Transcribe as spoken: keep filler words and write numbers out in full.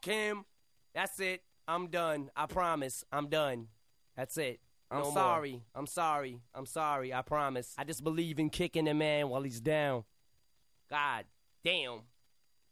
Kim, that's it. I'm done. I promise. I'm done. That's it. I'm No more. sorry. I'm sorry. I'm sorry. I promise. I just believe in kicking a man while he's down. God damn.